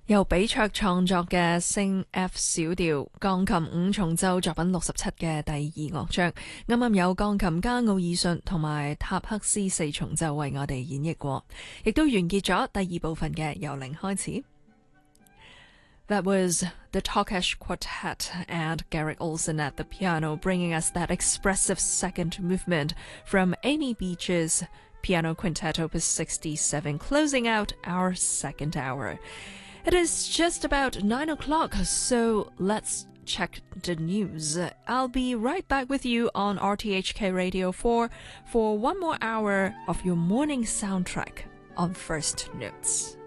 由比卓創作嘅升 F 小調鋼琴五重奏作品67嘅第二樂章，啱啱有鋼琴家奧爾遜同埋塔克斯四重奏為我哋演繹過，亦都完結咗第二部分嘅由零開始。That was the Takesh Quartet and Garrett Olson at the piano, bringing us that expressive second movement from Amy Beach's Piano Quintet Opus 67, closing out our second hour. It is just about 9 o'clock, so let's check the news. I'll be right back with you on RTHK Radio 4 for one more hour of your morning soundtrack on First Notes.